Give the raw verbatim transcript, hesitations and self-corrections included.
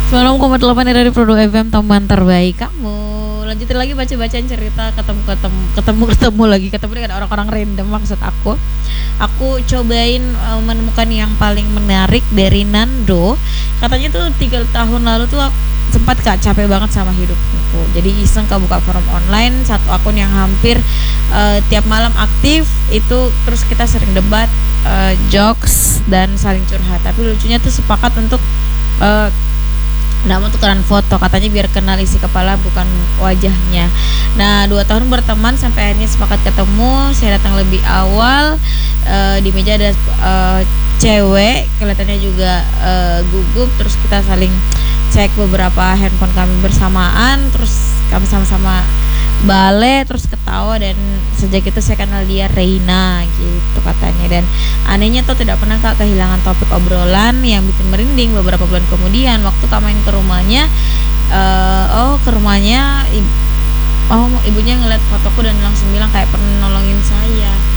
sembilan puluh enam koma delapan dari Produk F M, teman terbaik kamu. Lanjutin lagi baca-bacaan cerita, ketemu ketemu ketemu ketemu lagi ketemu dengan orang-orang random. Maksud aku aku cobain uh, menemukan yang paling menarik dari Nando. Katanya tuh tiga tahun lalu tuh aku sempat kak capek banget sama hidupku, jadi iseng ke buka forum online, satu akun yang hampir uh, tiap malam aktif itu, terus kita sering debat, uh, jokes dan saling curhat. Tapi lucunya tuh sepakat untuk uh, nama tukeran foto, katanya biar kenal isi kepala bukan wajahnya. Nah, dua tahun berteman sampai akhirnya sepakat ketemu. Saya datang lebih awal, e, di meja ada e, cewek, kelihatannya juga e, gugup. Terus kita saling cek beberapa handphone kami bersamaan. Terus kami sama-sama bale, terus ketawa, dan sejak itu saya kenal dia Reina gitu katanya. Dan anehnya tuh tidak pernah kak kehilangan topik obrolan yang bikin merinding. Beberapa bulan kemudian waktu kak main ke rumahnya, uh, oh ke rumahnya, oh ibunya ngeliat fotoku dan langsung bilang kayak pernah nolongin saya.